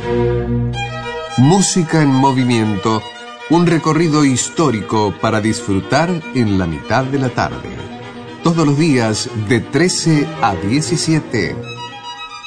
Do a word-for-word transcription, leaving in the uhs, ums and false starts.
Música en movimiento, un recorrido histórico para disfrutar en la mitad de la tarde. Todos los días de trece a diecisiete.